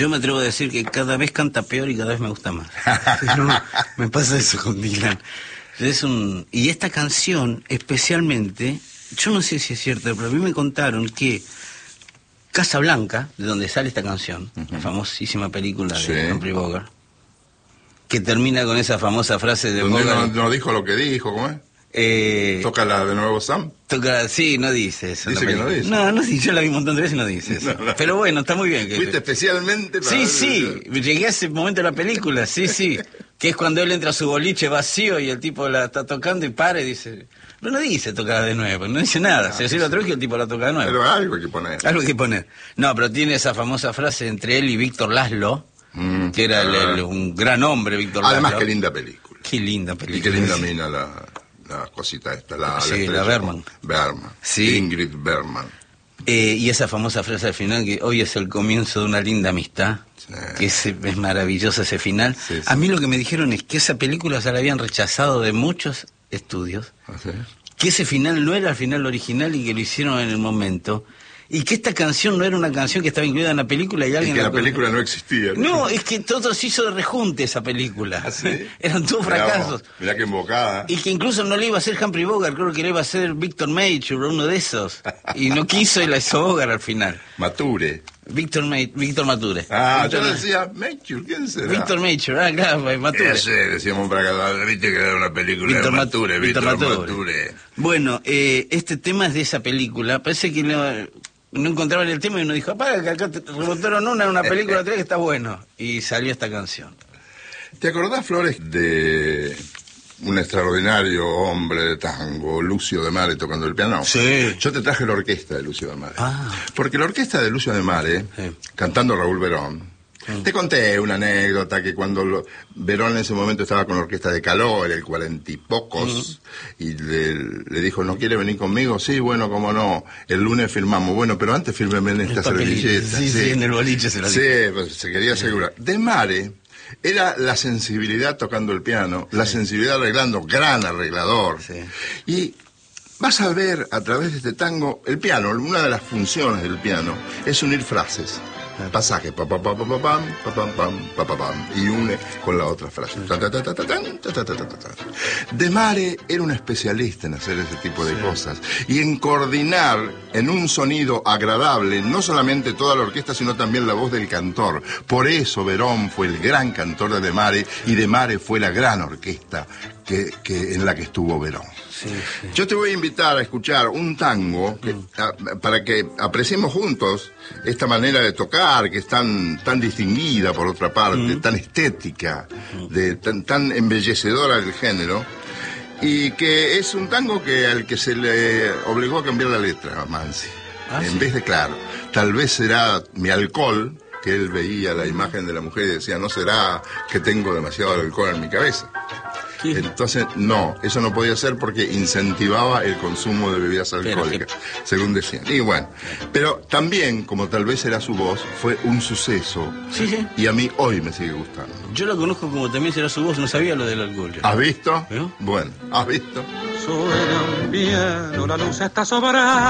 Yo me atrevo a decir que cada vez canta peor y cada vez me gusta más. No, me pasa eso con Dylan. Y esta canción, especialmente, yo no sé si es cierto, pero a mí me contaron que Casablanca, de donde sale esta canción, la famosísima película de Humphrey Bogart, que termina con esa famosa frase de Bogart. No dijo lo que dijo, ¿cómo es? ¿Toca de nuevo Sam? Sí, no dice eso. Dice que no dice. No, sí, yo la vi un montón de veces y no dice eso. No. Pero bueno, está muy bien. ¿Fuiste especialmente para Sí, llegué a ese momento de la película, sí. Que es cuando él entra a su boliche vacío y el tipo la está tocando y para y dice... No dice tocar de nuevo, no dice nada. Se decía otra vez que el tipo la toca de nuevo. Pero algo hay que poner. Algo hay que poner. No, pero tiene esa famosa frase entre él y Víctor Laszlo, que era un gran hombre, Víctor Laszlo. Además, qué linda película. Qué linda película. Y qué linda mina la cosita esta, la Bergman. Sí. Ingrid Bergman. Y esa famosa frase al final, que hoy es el comienzo de una linda amistad, que es maravilloso ese final. Sí. A mí lo que me dijeron es que esa película se la habían rechazado de muchos estudios, que ese final no era el final original y que lo hicieron en el momento, y que esta canción no era una canción que estaba incluida en la película y alguien... Y que la película no existía. No, es que todo se hizo de rejunte esa película. ¿Sí? Eran todos fracasos. Mirá qué embocada. Y que incluso no le iba a hacer Humphrey Bogart, creo que le iba a hacer Victor Mature, uno de esos. Y no quiso y la hizo Bogart al final. Mature. Víctor Mature. Yo decía Mature, ¿quién será? Víctor Mature, claro, Mature. Sí, decíamos para acá, viste que era una película de Mature, Víctor Mature. Bueno, este tema es de esa película, parece que no encontraban el tema y uno dijo, que acá te rebotaron una película que está bueno. Y salió esta canción. ¿Te acordás, Flores, de un extraordinario hombre de tango, Lucio de Mare, tocando el piano? Sí. Yo te traje la orquesta de Lucio de Mare. Porque la orquesta de Lucio de Mare, cantando Raúl Verón, te conté una anécdota que cuando Verón en ese momento estaba con la orquesta de Caló, era el 40 y pocos, y le dijo, ¿no quiere venir conmigo? Sí, bueno, cómo no, el lunes firmamos. Bueno, pero antes fírmeme en esta servilleta. Sí, en el boliche se lo dijo. Sí, pues se quería asegurar. De Mare era la sensibilidad tocando el piano, la sensibilidad arreglando, gran arreglador. Y vas a ver a través de este tango, el piano, una de las funciones del piano es unir frases. Pasaje, pa pa pa pa pa pam, pa pam pam, pa pa pam, y une con la otra frase. De Mare era un especialista en hacer ese tipo de cosas y en coordinar en un sonido agradable no solamente toda la orquesta sino también la voz del cantor. Por eso Verón fue el gran cantor de Mare y De Mare fue la gran orquesta en la que estuvo Verón. Yo te voy a invitar a escuchar un tango para que apreciemos juntos esta manera de tocar que es tan distinguida por otra parte, tan estética, tan embellecedora del género, y que es un tango al que se le obligó a cambiar la letra a Mansi. En vez de, claro, tal vez será mi alcohol, que él veía la imagen de la mujer y decía, no será que tengo demasiado alcohol en mi cabeza. Entonces, no, eso no podía ser porque incentivaba el consumo de bebidas alcohólicas, según decían. Y bueno, pero también, como tal vez era su voz, fue un suceso. Y a mí hoy me sigue gustando. Yo la conozco como también será su voz, no sabía lo del alcohol. ¿Has visto? Bueno, ¿has visto? Suena un piano, la luz está sobrada.